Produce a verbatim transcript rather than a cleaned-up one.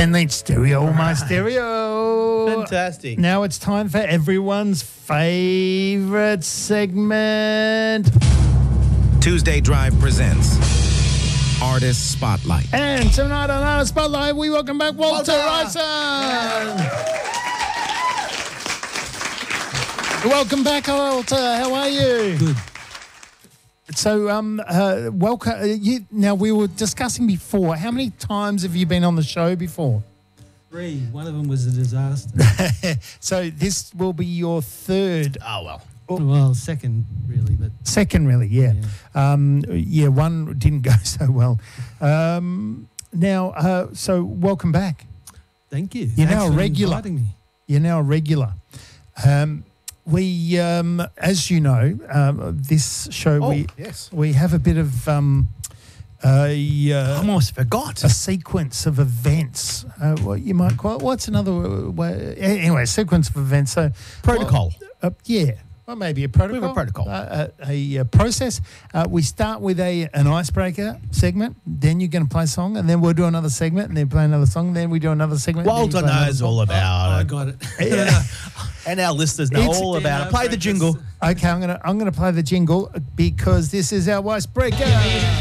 Stanley Stereo, my stereo. Fantastic. Now it's time for everyone's favourite segment. Tuesday Drive presents Artist Spotlight. And tonight on Artist Spotlight, we welcome back Walter, Walter. Ryson. Welcome back, Walter. How are you? Good. So, um, uh, welcome. Uh, you, now, we were discussing before, how many times have you been on the show before? Three. One of them was a disaster. So, this will be your third. Oh, well. Well, second, really, but Second, really, yeah. Yeah, um, yeah one didn't go so well. Um, now, uh, so welcome back. thank you. You're Thanks now a for regular. inviting me. You're now a regular. Um, we, um, as you know, um, this show, Oh, we yes. we have a bit of um, a, uh, Almost forgot. a sequence of events. Uh, what you might call what's another way? Anyway, sequence of events. So Protocol. Uh, yeah. Well, maybe a protocol. We have a protocol. Uh, a, a process. Uh, we start with a an icebreaker segment. Then you're going to play a song, and then we'll do another segment, and then play another song. Then we do another segment. and then Walter you play another knows song. all about I it. got it. Yeah. And our listeners know It's- all about Yeah, it. Play the breakfast. jingle. Okay, I'm gonna I'm gonna play the jingle because this is our icebreaker.